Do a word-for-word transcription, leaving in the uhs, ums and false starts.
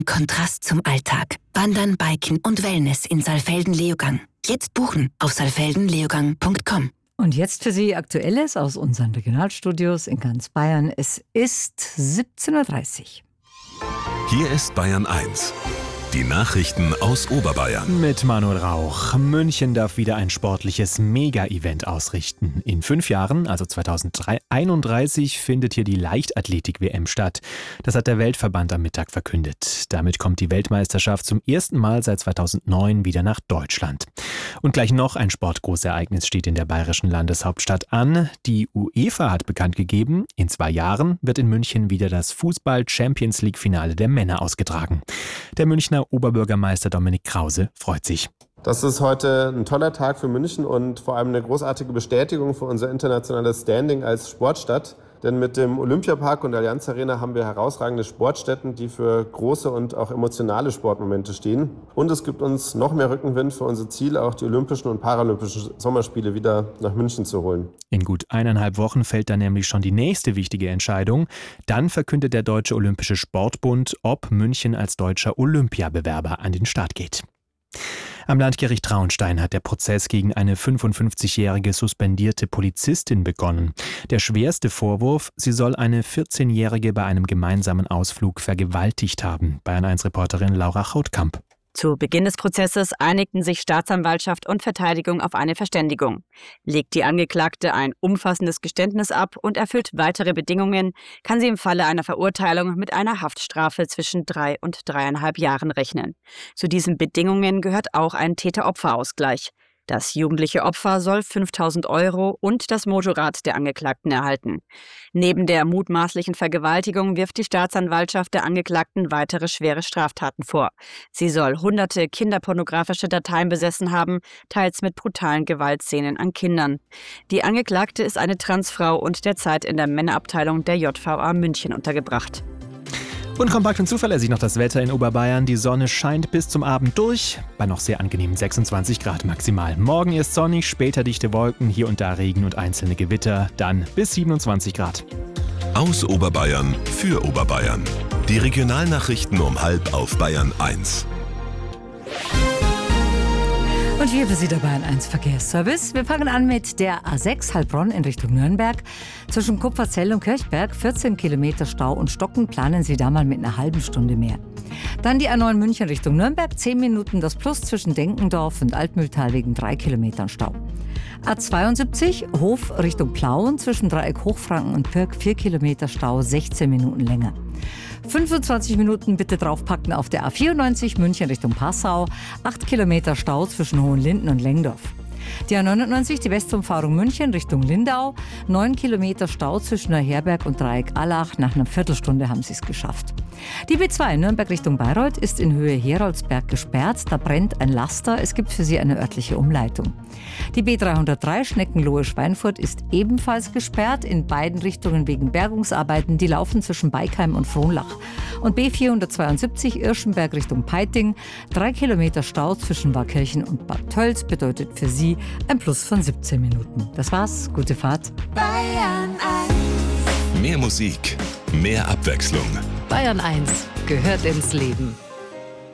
Kontrast zum Alltag. Wandern, Biken und Wellness in Saalfelden-Leogang. Jetzt buchen auf saalfelden leogang punkt com. Und jetzt für Sie Aktuelles aus unseren Regionalstudios in ganz Bayern. Es ist siebzehn Uhr dreißig. Hier ist Bayern eins. Die Nachrichten aus Oberbayern. Mit Manuel Rauch. München darf wieder ein sportliches Mega-Event ausrichten. In fünf Jahren, also zweitausendeinunddreißig, findet hier die Leichtathletik-W M statt. Das hat der Weltverband am Mittag verkündet. Damit kommt die Weltmeisterschaft zum ersten Mal seit zweitausendneun wieder nach Deutschland. Und gleich noch ein Sportgroßereignis steht in der bayerischen Landeshauptstadt an. Die UEFA hat bekannt gegeben, in zwei Jahren wird in München wieder das Fußball-Champions-League-Finale der Männer ausgetragen. Der Münchner Oberbürgermeister Dominik Krause freut sich. Das ist heute ein toller Tag für München und vor allem eine großartige Bestätigung für unser internationales Standing als Sportstadt. Denn mit dem Olympiapark und der Allianz Arena haben wir herausragende Sportstätten, die für große und auch emotionale Sportmomente stehen. Und es gibt uns noch mehr Rückenwind für unser Ziel, auch die Olympischen und Paralympischen Sommerspiele wieder nach München zu holen. In gut eineinhalb Wochen fällt dann nämlich schon die nächste wichtige Entscheidung. Dann verkündet der Deutsche Olympische Sportbund, ob München als deutscher Olympiabewerber an den Start geht. Am Landgericht Traunstein hat der Prozess gegen eine fünfundfünfzigjährige suspendierte Polizistin begonnen. Der schwerste Vorwurf, sie soll eine vierzehnjährige bei einem gemeinsamen Ausflug vergewaltigt haben. Bayern eins Reporterin Laura Hautkamp. Zu Beginn des Prozesses einigten sich Staatsanwaltschaft und Verteidigung auf eine Verständigung. Legt die Angeklagte ein umfassendes Geständnis ab und erfüllt weitere Bedingungen, kann sie im Falle einer Verurteilung mit einer Haftstrafe zwischen drei und dreieinhalb Jahren rechnen. Zu diesen Bedingungen gehört auch ein Täter-Opfer-Ausgleich. Das jugendliche Opfer soll fünftausend Euro und das Motorrad der Angeklagten erhalten. Neben der mutmaßlichen Vergewaltigung wirft die Staatsanwaltschaft der Angeklagten weitere schwere Straftaten vor. Sie soll hunderte kinderpornografische Dateien besessen haben, teils mit brutalen Gewaltszenen an Kindern. Die Angeklagte ist eine Transfrau und derzeit in der Männerabteilung der J V A München untergebracht. Und kompakt und zuverlässig noch das Wetter in Oberbayern. Die Sonne scheint bis zum Abend durch, bei noch sehr angenehmen sechsundzwanzig Grad maximal. Morgen erst sonnig, später dichte Wolken, hier und da Regen und einzelne Gewitter, dann bis siebenundzwanzig Grad. Aus Oberbayern für Oberbayern. Die Regionalnachrichten um halb auf Bayern eins. Und hier für Sie der Bayern eins Verkehrsservice. Wir fangen an mit der A sechs Heilbronn in Richtung Nürnberg. Zwischen Kupferzell und Kirchberg vierzehn Kilometer Stau und Stocken, planen Sie da mal mit einer halben Stunde mehr. Dann die A neun München Richtung Nürnberg, zehn Minuten das Plus zwischen Denkendorf und Altmühltal wegen drei Kilometern Stau. A zweiundsiebzig Hof Richtung Plauen, zwischen Dreieck Hochfranken und Pirk vier Kilometer Stau, sechzehn Minuten länger. fünfundzwanzig Minuten bitte draufpacken auf der A vierundneunzig München Richtung Passau, acht Kilometer Stau zwischen Hohenlinden und Lengdorf. Die A neunundneunzig, die Westumfahrung München Richtung Lindau, neun Kilometer Stau zwischen Neuherberg und Dreieck Allach. Nach einer Viertelstunde haben sie es geschafft. Die B zwei Nürnberg Richtung Bayreuth ist in Höhe Heroldsberg gesperrt. Da brennt ein Laster. Es gibt für sie eine örtliche Umleitung. Die B dreihundertdrei Schneckenlohe-Schweinfurt ist ebenfalls gesperrt, in beiden Richtungen wegen Bergungsarbeiten. Die laufen zwischen Beikheim und Frohnlach. Und B vierhundertzweiundsiebzig Irschenberg Richtung Peiting, drei Kilometer Stau zwischen Warkirchen und Bad Tölz bedeutet für sie ein Plus von siebzehn Minuten. Das war's, gute Fahrt. Bayern eins. Mehr Musik, mehr Abwechslung. Bayern eins gehört ins Leben.